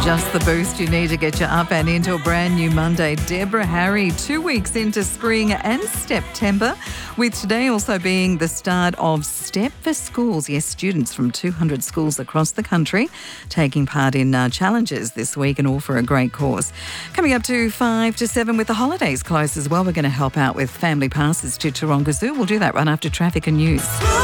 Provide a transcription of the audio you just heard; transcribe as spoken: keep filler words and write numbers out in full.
Just the boost you need to get you up and into a brand new Monday. Deborah Harry, two weeks into spring and September, with today also being the start of Step for Schools. Yes, students from two hundred schools across the country taking part in uh, challenges this week, and all for a great cause. Coming up to five to seven with the holidays close as well, we're going to help out with family passes to Taronga Zoo. We'll do that right after traffic and news.